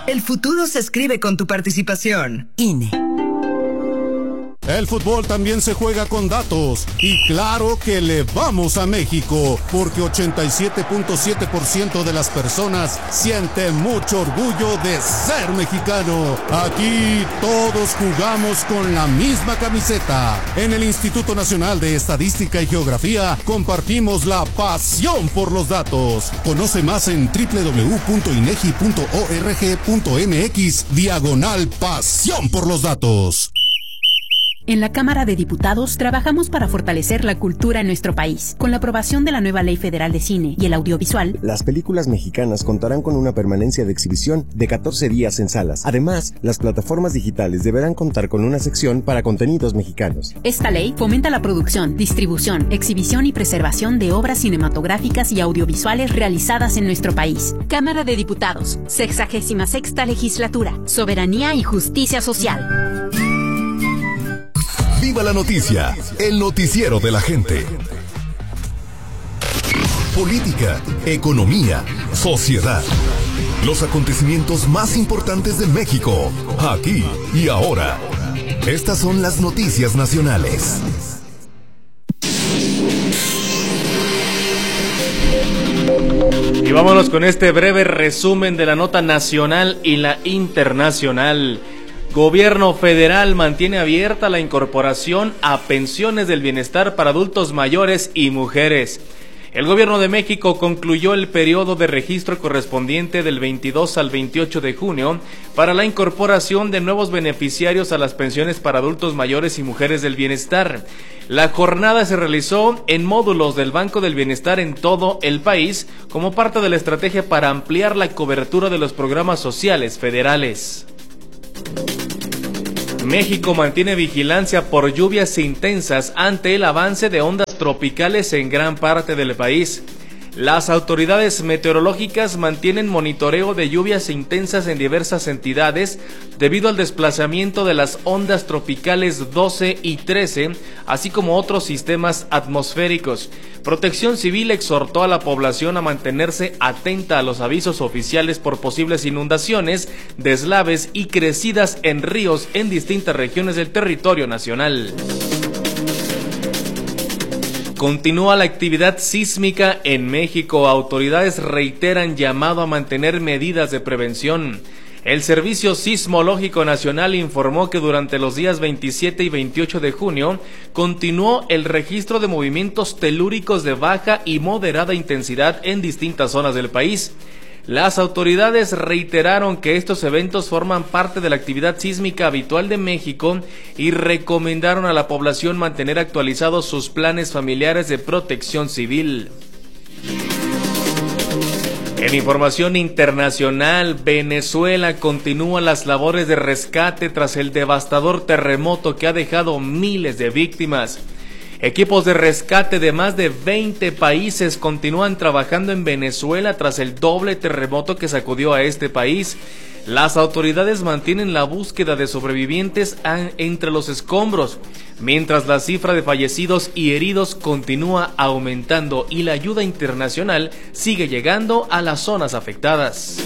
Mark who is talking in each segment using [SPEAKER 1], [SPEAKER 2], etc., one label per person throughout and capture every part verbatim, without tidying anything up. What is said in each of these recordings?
[SPEAKER 1] El futuro se escribe con tu participación. I N E.
[SPEAKER 2] El fútbol también se juega con datos. Y claro que le vamos a México, porque ochenta y siete punto siete por ciento de las personas sienten mucho orgullo de ser mexicano. Aquí todos jugamos con la misma camiseta. En el Instituto Nacional de Estadística y Geografía compartimos la pasión por los datos. Conoce más en doble u doble u doble u punto inegi punto org punto mx diagonal pasión por los datos.
[SPEAKER 3] En la Cámara de Diputados trabajamos para fortalecer la cultura en nuestro país. Con la aprobación de la nueva Ley Federal de Cine y el Audiovisual,
[SPEAKER 4] las películas mexicanas contarán con una permanencia de exhibición de catorce días en salas. Además, las plataformas digitales deberán contar con una sección para contenidos mexicanos.
[SPEAKER 3] Esta ley fomenta la producción, distribución, exhibición y preservación de obras cinematográficas y audiovisuales realizadas en nuestro país. Cámara de Diputados, sexagésima sexta legislatura, soberanía y justicia social.
[SPEAKER 5] Viva la noticia, el noticiero de la gente. Política, economía, sociedad. Los acontecimientos más importantes de México, aquí y ahora. Estas son las noticias nacionales.
[SPEAKER 6] Y vámonos con este breve resumen de la nota nacional y la internacional. Gobierno federal mantiene abierta la incorporación a pensiones del bienestar para adultos mayores y mujeres. El Gobierno de México concluyó el periodo de registro correspondiente del veintidós al veintiocho de junio para la incorporación de nuevos beneficiarios a las pensiones para adultos mayores y mujeres del bienestar. La jornada se realizó en módulos del Banco del Bienestar en todo el país como parte de la estrategia para ampliar la cobertura de los programas sociales federales. México mantiene vigilancia por lluvias intensas ante el avance de ondas tropicales en gran parte del país. Las autoridades meteorológicas mantienen monitoreo de lluvias intensas en diversas entidades debido al desplazamiento de las ondas tropicales doce y trece, así como otros sistemas atmosféricos. Protección Civil exhortó a la población a mantenerse atenta a los avisos oficiales por posibles inundaciones, deslaves y crecidas en ríos en distintas regiones del territorio nacional. Continúa la actividad sísmica en México. Autoridades reiteran llamado a mantener medidas de prevención. El Servicio Sismológico Nacional informó que durante los días veintisiete y veintiocho de junio continuó el registro de movimientos telúricos de baja y moderada intensidad en distintas zonas del país. Las autoridades reiteraron que estos eventos forman parte de la actividad sísmica habitual de México y recomendaron a la población mantener actualizados sus planes familiares de protección civil. En información internacional, Venezuela continúa las labores de rescate tras el devastador terremoto que ha dejado miles de víctimas. Equipos de rescate de más de veinte países continúan trabajando en Venezuela tras el doble terremoto que sacudió a este país. Las autoridades mantienen la búsqueda de sobrevivientes entre los escombros, mientras la cifra de fallecidos y heridos continúa aumentando y la ayuda internacional sigue llegando a las zonas afectadas.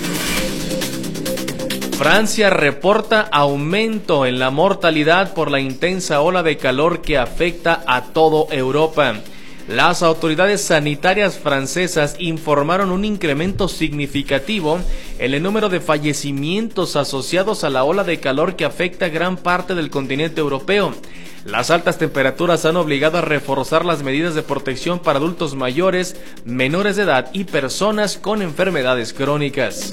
[SPEAKER 6] Francia reporta aumento en la mortalidad por la intensa ola de calor que afecta a toda Europa. Las autoridades sanitarias francesas informaron un incremento significativo en el número de fallecimientos asociados a la ola de calor que afecta a gran parte del continente europeo. Las altas temperaturas han obligado a reforzar las medidas de protección para adultos mayores, menores de edad y personas con enfermedades crónicas.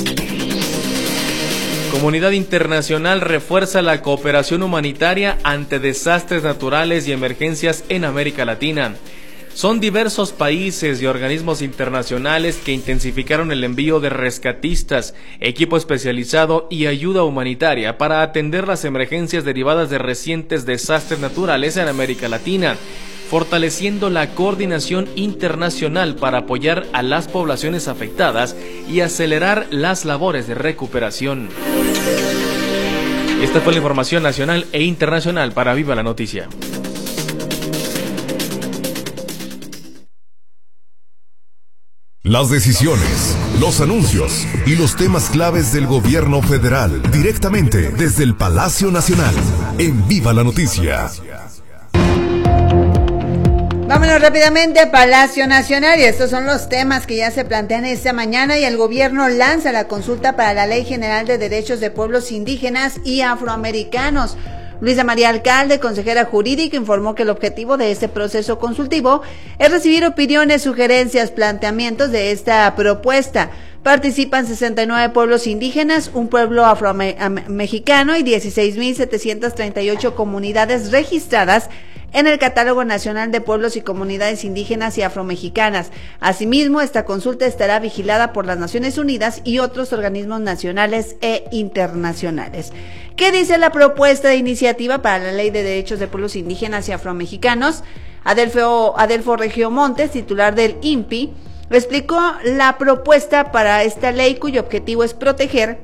[SPEAKER 6] Comunidad internacional refuerza la cooperación humanitaria ante desastres naturales y emergencias en América Latina. Son diversos países y organismos internacionales que intensificaron el envío de rescatistas, equipo especializado y ayuda humanitaria para atender las emergencias derivadas de recientes desastres naturales en América Latina, fortaleciendo la coordinación internacional para apoyar a las poblaciones afectadas y acelerar las labores de recuperación. Esta fue la información nacional e internacional para Viva la Noticia.
[SPEAKER 5] Las decisiones, los anuncios y los temas claves del gobierno federal, directamente desde el Palacio Nacional, en Viva la Noticia.
[SPEAKER 7] Vámonos rápidamente a Palacio Nacional y estos son los temas que ya se plantean esta mañana y el gobierno lanza la consulta para la Ley General de Derechos de Pueblos Indígenas y Afroamericanos. Luisa María Alcalde, consejera jurídica, informó que el objetivo de este proceso consultivo es recibir opiniones, sugerencias, planteamientos de esta propuesta. Participan sesenta y nueve pueblos indígenas, un pueblo afro-mexicano y dieciséis mil setecientas treinta y ocho comunidades registradas en el Catálogo Nacional de Pueblos y Comunidades Indígenas y Afromexicanas. Asimismo, esta consulta estará vigilada por las Naciones Unidas y otros organismos nacionales e internacionales. ¿Qué dice la propuesta de iniciativa para la Ley de Derechos de Pueblos Indígenas y Afromexicanos? Adelfo, Adelfo Regiomontes, titular del I N P I, explicó la propuesta para esta ley, cuyo objetivo es proteger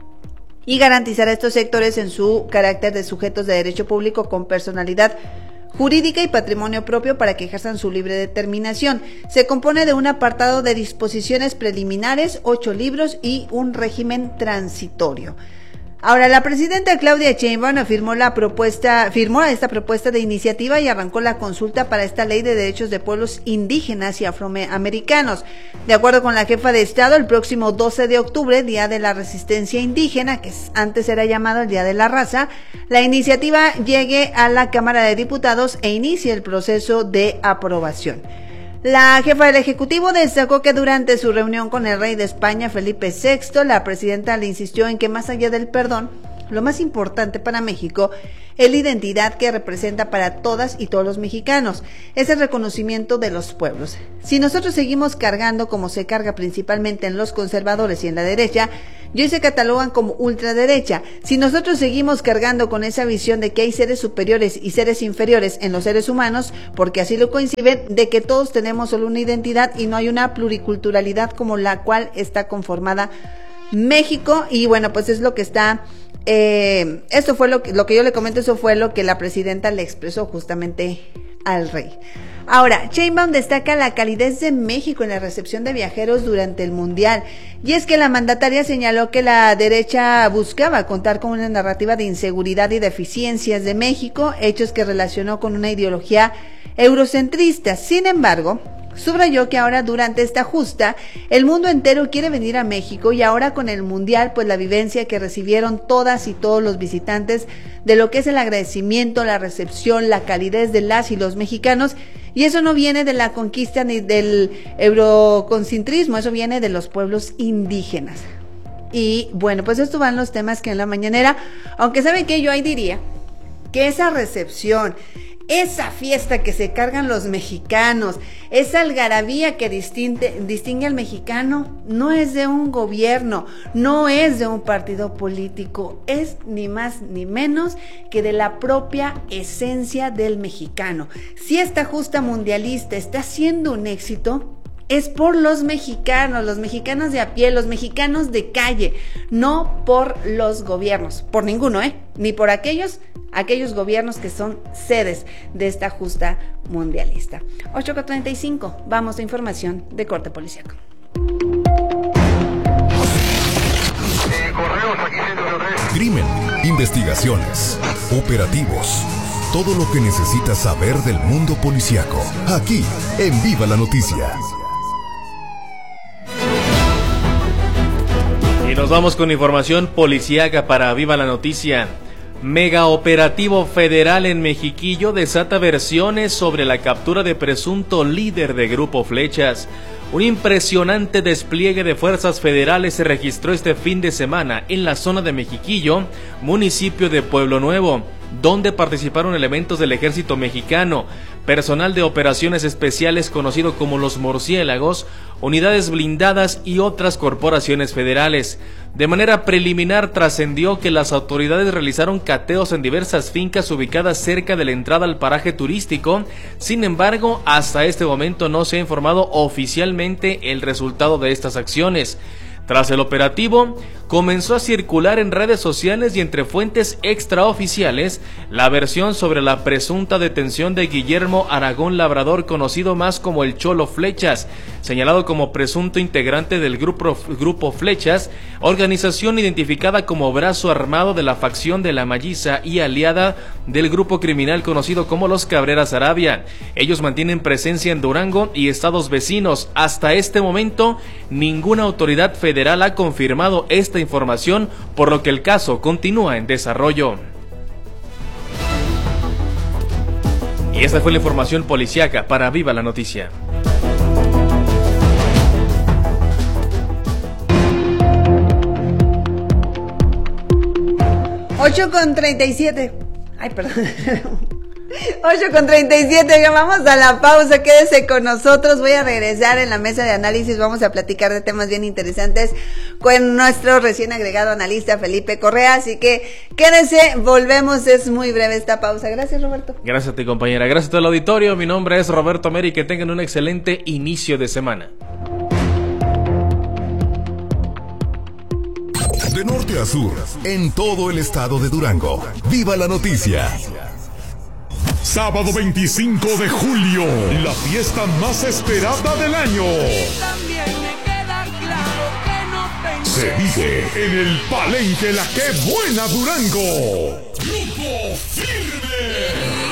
[SPEAKER 7] y garantizar a estos sectores en su carácter de sujetos de derecho público con personalidad jurídica y patrimonio propio para que ejerzan su libre determinación. Se compone de un apartado de disposiciones preliminares, ocho libros y un régimen transitorio. Ahora, la presidenta Claudia Sheinbaum firmó la propuesta, firmó esta propuesta de iniciativa y arrancó la consulta para esta ley de derechos de pueblos indígenas y afroamericanos. De acuerdo con la jefa de Estado, el próximo doce de octubre, Día de la Resistencia Indígena, que antes era llamado el Día de la Raza, la iniciativa llegue a la Cámara de Diputados e inicie el proceso de aprobación. La jefa del Ejecutivo destacó que durante su reunión con el rey de España, Felipe sexto, la presidenta le insistió en que más allá del perdón, lo más importante para México es la identidad que representa para todas y todos los mexicanos, es el reconocimiento de los pueblos. Si nosotros seguimos cargando como se carga principalmente en los conservadores y en la derecha, y hoy se catalogan como ultraderecha, si nosotros seguimos cargando con esa visión de que hay seres superiores y seres inferiores en los seres humanos, porque así lo coinciden, de que todos tenemos solo una identidad y no hay una pluriculturalidad como la cual está conformada México, y bueno, pues es lo que está... Eh, esto fue lo que, lo que yo le comento, eso fue lo que la presidenta le expresó justamente al rey. Ahora, Sheinbaum destaca la calidez de México en la recepción de viajeros durante el Mundial, y es que la mandataria señaló que la derecha buscaba contar con una narrativa de inseguridad y deficiencias de México, hechos que relacionó con una ideología eurocentrista. Sin embargo, subrayó que ahora durante esta justa, el mundo entero quiere venir a México, y ahora con el Mundial, pues la vivencia que recibieron todas y todos los visitantes de lo que es el agradecimiento, la recepción, la calidez de las y los mexicanos, y eso no viene de la conquista ni del euroconcentrismo, eso viene de los pueblos indígenas. Y bueno, pues estos van los temas que en la mañanera, aunque saben que yo ahí diría que esa recepción, esa fiesta que se cargan los mexicanos, esa algarabía que distingue, distingue al mexicano, no es de un gobierno, no es de un partido político, es ni más ni menos que de la propia esencia del mexicano. Si esta justa mundialista está siendo un éxito, es por los mexicanos, los mexicanos de a pie, los mexicanos de calle, no por los gobiernos, por ninguno, ¿eh? Ni por aquellos, aquellos gobiernos que son sedes de esta justa mundialista. ocho con treinta y cinco, vamos a información de corte policíaco.
[SPEAKER 5] Crimen, investigaciones, operativos, todo lo que necesitas saber del mundo policíaco, aquí en Viva la Noticia.
[SPEAKER 6] Y nos vamos con información policíaca para Viva la Noticia. Mega operativo federal en Mexiquillo desata versiones sobre la captura de presunto líder de Grupo Flechas. Un impresionante despliegue de fuerzas federales se registró este fin de semana en la zona de Mexiquillo, municipio de Pueblo Nuevo, donde participaron elementos del ejército mexicano, personal de operaciones especiales conocido como los murciélagos, unidades blindadas y otras corporaciones federales. De manera preliminar trascendió que las autoridades realizaron cateos en diversas fincas ubicadas cerca de la entrada al paraje turístico. Sin embargo, hasta este momento no se ha informado oficialmente el resultado de estas acciones. Tras el operativo, comenzó a circular en redes sociales y entre fuentes extraoficiales la versión sobre la presunta detención de Guillermo Aragón Labrador, conocido más como el Cholo Flechas, señalado como presunto integrante del grupo, grupo Flechas, organización identificada como brazo armado de la facción de La Malliza y aliada del grupo criminal conocido como los Cabrera Saravia. Ellos mantienen presencia en Durango y estados vecinos. Hasta este momento, ninguna autoridad federal ha confirmado esta información, por lo que el caso continúa en desarrollo. Y esta fue la información policíaca para Viva la Noticia.
[SPEAKER 7] ocho con treinta y siete. Ay, perdón. ocho con treinta y siete, ya vamos a la pausa, quédese con nosotros, voy a regresar en la mesa de análisis, vamos a platicar de temas bien interesantes con nuestro recién agregado analista Felipe Correa, así que quédese, volvemos, es muy breve esta pausa. Gracias, Roberto.
[SPEAKER 6] Gracias a ti, compañera, gracias a todo el auditorio, mi nombre es Roberto Meri, que tengan un excelente inicio de semana.
[SPEAKER 5] De norte a sur, en todo el estado de Durango, viva la noticia.
[SPEAKER 8] Sábado veinticinco de julio, la fiesta más esperada del año.
[SPEAKER 9] También me queda claro que no tengo...
[SPEAKER 8] Se vive en el Palenque La Qué Buena Durango. Grupo Firme.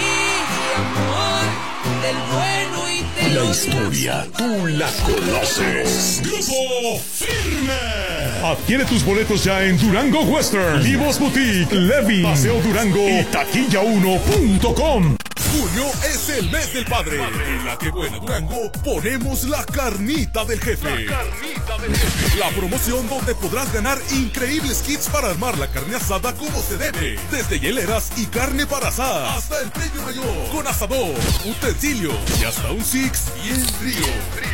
[SPEAKER 9] Del bueno y del
[SPEAKER 8] La historia tú la conoces. Grupo Firme. Adquiere tus boletos ya en Durango Western, Livos Boutique, Levin, Paseo Durango y taquilla uno punto com.
[SPEAKER 10] Junio es el mes del padre. En La Qué Buena Durango ponemos la carnita del jefe. La carnita del jefe. La promoción donde podrás ganar increíbles kits para armar la carne asada como se debe. Desde hieleras y carne para asar hasta el premio mayor con asador, utensilio y hasta un six bien frío.